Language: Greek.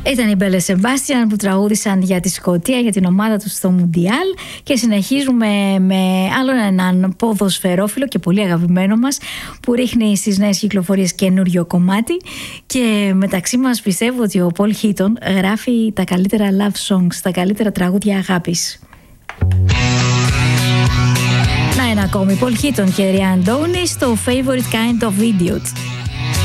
Ήταν οι Μπέλε Σεμπάστιαν που τραγούδησαν για τη Σκωτία, για την ομάδα τους στο Μουντιάλ, και συνεχίζουμε με άλλον έναν ποδοσφαιρόφιλο και πολύ αγαπημένο μας που ρίχνει στις νέες κυκλοφορίες καινούριο κομμάτι, και μεταξύ μας πιστεύω ότι ο Πολ Χίτον γράφει τα καλύτερα love songs, τα καλύτερα τραγούδια αγάπης. Να ένα ακόμη, Πολ Χίτον και Ριάν Ντόουνι στο Favorite Kind of Idiot.